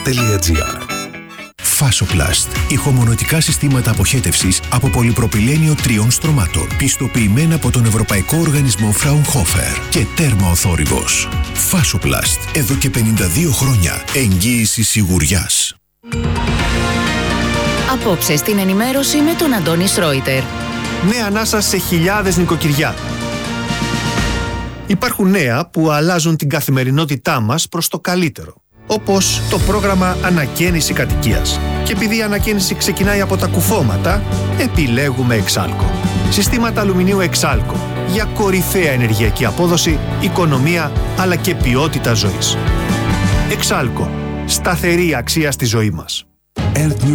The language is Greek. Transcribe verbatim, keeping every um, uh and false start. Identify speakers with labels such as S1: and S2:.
S1: τελεία τζι άρ. Φάσοπλαστ. Ηχομονωτικά συστήματα αποχέτευσης από πολυπροπυλένιο τριών στρωμάτων. Πιστοποιημένα από τον Ευρωπαϊκό Οργανισμό Fraunhofer και τέρμα ο θόρυβος. Φάσοπλαστ. Εδώ και πενήντα δύο χρόνια. Εγγύηση σιγουριάς.
S2: Απόψε στην ενημέρωση με τον Αντώνη Σρόιτερ.
S3: Νέα ανάσα σε χιλιάδες νοικοκυριά. Υπάρχουν νέα που αλλάζουν την καθημερινότητά μας προς το καλύτερο. Όπως το πρόγραμμα Ανακαίνιση Κατοικίας. Και επειδή η ανακαίνιση ξεκινάει από τα κουφώματα, επιλέγουμε Εξάλκο. Συστήματα αλουμινίου Εξάλκο για κορυφαία ενεργειακή απόδοση, οικονομία αλλά και ποιότητα ζωής. Εξάλκο. Σταθερή αξία στη ζωή μας.